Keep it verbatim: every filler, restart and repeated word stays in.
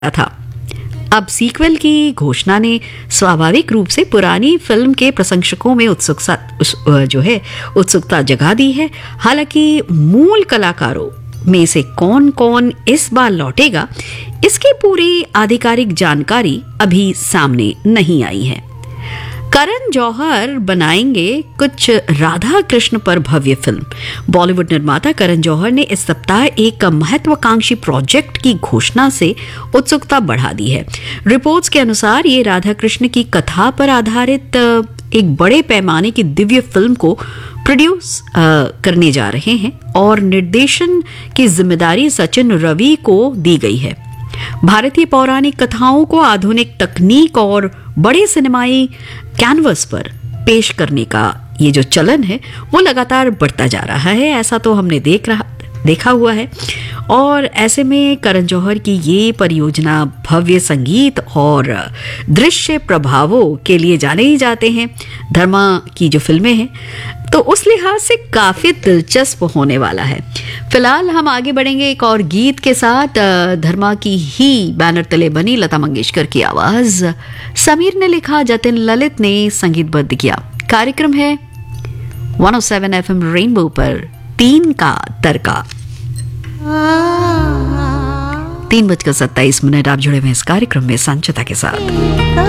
था। अब सीक्वल की घोषणा ने स्वाभाविक रूप से पुरानी फिल्म के प्रशंसकों में उत्सुकता जो है उत्सुकता जगा दी है। हालांकि मूल कलाकारों में से कौन कौन इस बार लौटेगा, इसकी पूरी आधिकारिक जानकारी अभी सामने नहीं आई है। करण जौहर बनाएंगे कुछ राधा कृष्ण पर भव्य फिल्म। बॉलीवुड निर्माता करण जौहर ने इस सप्ताह एक महत्वाकांक्षी प्रोजेक्ट की घोषणा से उत्सुकता बढ़ा दी है। रिपोर्ट्स के अनुसार ये राधा कृष्ण की कथा पर आधारित एक बड़े पैमाने की दिव्य फिल्म को प्रोड्यूस करने जा रहे हैं और निर्देशन की जिम्मेदारी सचिन रवि को दी गई है। भारतीय पौराणिक कथाओं को आधुनिक तकनीक और बड़े सिनेमाई कैनवस पर पेश करने का ये जो चलन है वो लगातार बढ़ता जा रहा है, ऐसा तो हमने देख रहा देखा हुआ है। और ऐसे में करण जौहर की ये परियोजना भव्य संगीत और दृश्य प्रभावों के लिए जाने ही जाते हैं। धर्मा की जो फिल्में हैं तो उस लिहाज से काफी दिलचस्प होने वाला है। फिलहाल हम आगे बढ़ेंगे एक और गीत के साथ। धर्मा की ही बैनर तले बनी लता मंगेशकर की आवाज, समीर ने लिखा, जतिन ललित ने संगीतबद्ध किया। कार्यक्रम है one O seven F M rainbow पर तीन का तड़का। तीन बजकर सत्ताईस मिनट आप जुड़े हुए इस कार्यक्रम में संचिता के साथ।